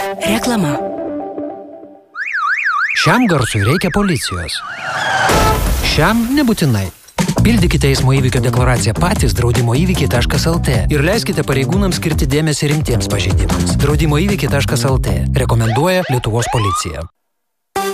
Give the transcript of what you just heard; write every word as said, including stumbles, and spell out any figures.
Reklama. Šiam garsui reikia policijos. Šiam nebūtinai. Pildykite eismo įvykio deklaraciją patys draudimo įvykiai taškas el tė ir leiskite pareigūnams skirti dėmesį rimtiems pažeidimams. draudimo įvykiai taškas el tė rekomenduoja Lietuvos policija.